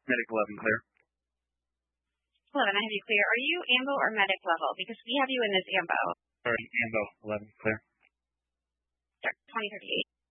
Medic 11 clear. 11, I have you clear. Are you AMBO or medic level? Because we have you in this AMBO. Sorry, AMBO 11 clear. Start 2038.